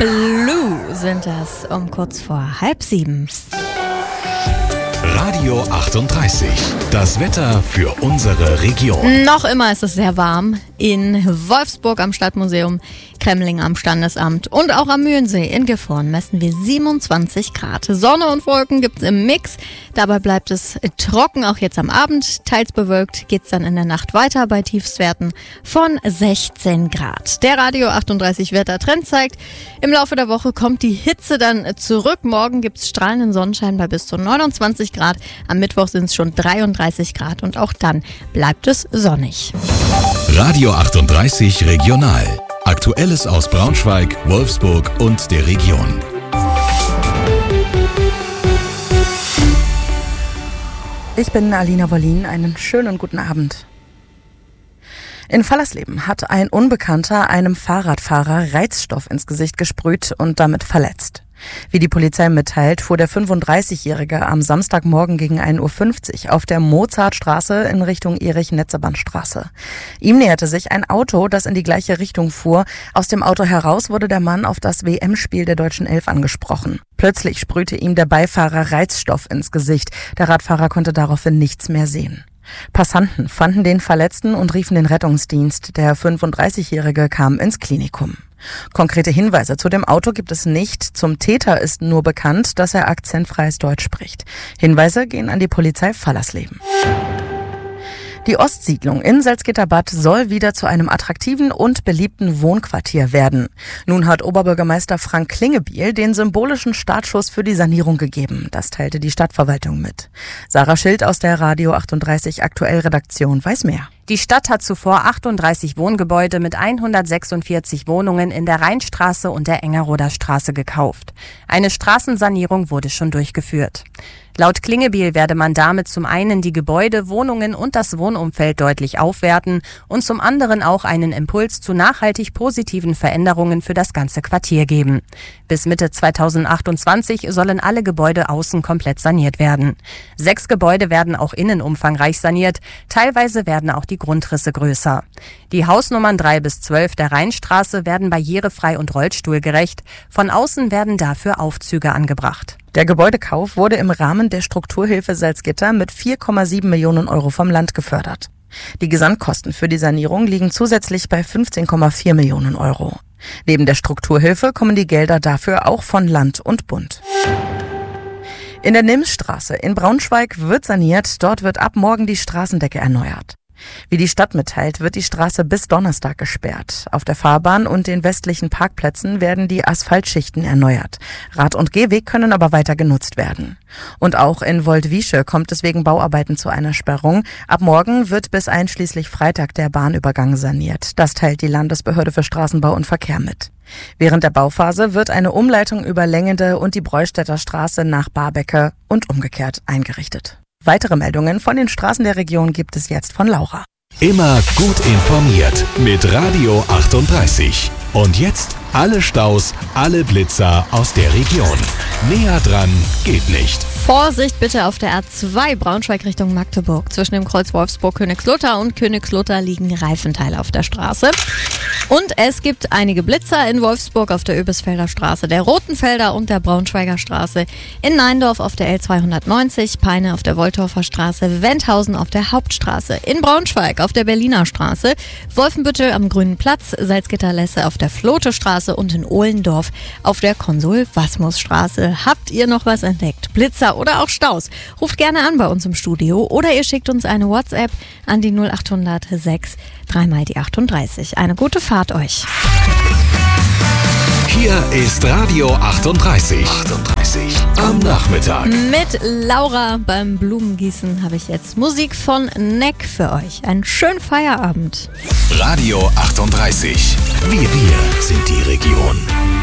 Blue sind das um kurz vor 6:30. Radio 38. Das Wetter für unsere Region. Noch immer ist es sehr warm in Wolfsburg am Stadtmuseum, Kremling am Standesamt und auch am Mühlensee in Gifhorn messen wir 27 Grad. Sonne und Wolken gibt es im Mix. Dabei bleibt es trocken, auch jetzt am Abend. Teils bewölkt geht es dann in der Nacht weiter bei Tiefstwerten von 16 Grad. Der Radio 38 Wettertrend zeigt, im Laufe der Woche kommt die Hitze dann zurück. Morgen gibt es strahlenden Sonnenschein bei bis zu 29 Grad. Am Mittwoch sind es schon 33 Grad und auch dann bleibt es sonnig. Radio 38 Regional. Aktuelles aus Braunschweig, Wolfsburg und der Region. Ich bin Alina Wollin. Einen schönen guten Abend. In Fallersleben hat ein Unbekannter einem Fahrradfahrer Reizstoff ins Gesicht gesprüht und damit verletzt. Wie die Polizei mitteilt, fuhr der 35-Jährige am Samstagmorgen gegen 1:50 Uhr auf der Mozartstraße in Richtung Erich-Netzeban-Straße. Ihm näherte sich ein Auto, das in die gleiche Richtung fuhr. Aus dem Auto heraus wurde der Mann auf das WM-Spiel der deutschen Elf angesprochen. Plötzlich sprühte ihm der Beifahrer Reizstoff ins Gesicht. Der Radfahrer konnte daraufhin nichts mehr sehen. Passanten fanden den Verletzten und riefen den Rettungsdienst. Der 35-Jährige kam ins Klinikum. Konkrete Hinweise zu dem Auto gibt es nicht. Zum Täter ist nur bekannt, dass er akzentfreies Deutsch spricht. Hinweise gehen an die Polizei Fallersleben. Die Ostsiedlung in Salzgitterbad soll wieder zu einem attraktiven und beliebten Wohnquartier werden. Nun hat Oberbürgermeister Frank Klingebiel den symbolischen Startschuss für die Sanierung gegeben. Das teilte die Stadtverwaltung mit. Sarah Schild aus der Radio 38 Aktuell-Redaktion weiß mehr. Die Stadt hat zuvor 38 Wohngebäude mit 146 Wohnungen in der Rheinstraße und der Engeroder Straße gekauft. Eine Straßensanierung wurde schon durchgeführt. Laut Klingebiel werde man damit zum einen die Gebäude, Wohnungen und das Wohnumfeld deutlich aufwerten und zum anderen auch einen Impuls zu nachhaltig positiven Veränderungen für das ganze Quartier geben. Bis Mitte 2028 sollen alle Gebäude außen komplett saniert werden. 6 Gebäude werden auch innen umfangreich saniert, teilweise werden auch die Grundrisse größer. Die Hausnummern 3 bis 12 der Rheinstraße werden barrierefrei und rollstuhlgerecht. Von außen werden dafür Aufzüge angebracht. Der Gebäudekauf wurde im Rahmen der Strukturhilfe Salzgitter mit 4,7 Millionen Euro vom Land gefördert. Die Gesamtkosten für die Sanierung liegen zusätzlich bei 15,4 Millionen Euro. Neben der Strukturhilfe kommen die Gelder dafür auch von Land und Bund. In der Nimsstraße in Braunschweig wird saniert. Dort wird ab morgen die Straßendecke erneuert. Wie die Stadt mitteilt, wird die Straße bis Donnerstag gesperrt. Auf der Fahrbahn und den westlichen Parkplätzen werden die Asphaltschichten erneuert. Rad- und Gehweg können aber weiter genutzt werden. Und auch in Woldwiesche kommt es wegen Bauarbeiten zu einer Sperrung. Ab morgen wird bis einschließlich Freitag der Bahnübergang saniert. Das teilt die Landesbehörde für Straßenbau und Verkehr mit. Während der Bauphase wird eine Umleitung über Längende und die Breustädter Straße nach Barbecke und umgekehrt eingerichtet. Weitere Meldungen von den Straßen der Region gibt es jetzt von Laura. Immer gut informiert mit Radio 38. Und jetzt alle Staus, alle Blitzer aus der Region. Näher dran geht nicht. Vorsicht bitte auf der A2 Braunschweig Richtung Magdeburg. Zwischen dem Kreuz Wolfsburg-Königslutter und Königslutter liegen Reifenteile auf der Straße. Und es gibt einige Blitzer in Wolfsburg auf der Öbisfelder Straße, der Rotenfelder und der Braunschweiger Straße, in Neindorf auf der L290, Peine auf der Woltorfer Straße, Wendhausen auf der Hauptstraße, in Braunschweig auf der Berliner Straße, Wolfenbüttel am Grünen Platz, Salzgitter-Lesse auf der Flote-Straße und in Ohlendorf auf der Konsul-Wasmus-Straße. Habt ihr noch was entdeckt? Blitzer oder auch Staus? Ruft gerne an bei uns im Studio oder ihr schickt uns eine WhatsApp an die 0800 6 3 mal die 38. Eine gute Fahrt euch. Hier ist Radio 38. Am Nachmittag. Mit Laura beim Blumengießen habe ich jetzt Musik von Neck für euch. Einen schönen Feierabend. Radio 38. Wir sind die Region.